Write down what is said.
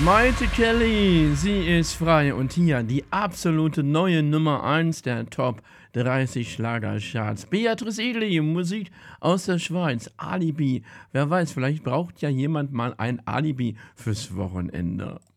Maite Kelly, sie ist frei und hier die absolute neue Nummer 1 der Top 30 Schlagercharts. Beatrice Egli, Musik aus der Schweiz, Alibi. Wer weiß, vielleicht braucht ja jemand mal ein Alibi fürs Wochenende.